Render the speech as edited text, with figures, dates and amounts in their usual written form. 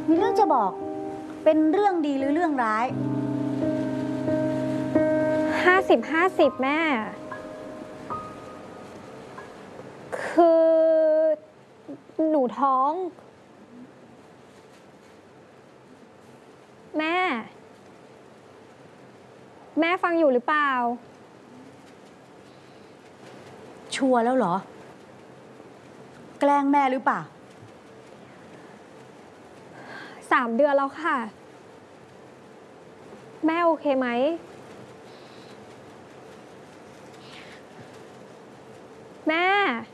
มีเรื่องจะบอกเป็นเรื่องดีหรือเรื่องร้าย 50-50แม่ คือหนูท้อง แม่ แม่ฟังอยู่หรือเปล่าชัวร์แล้วเหรอ แกล้งแม่หรือเปล่า 3 เดือนแล้วค่ะ แม่โอเคไหม แม่